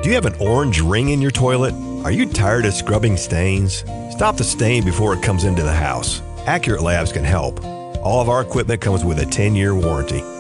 Do you have an orange ring in your toilet? Are you tired of scrubbing stains? Stop the stain before it comes into the house. Accurate Labs can help. All of our equipment comes with a 10-year warranty.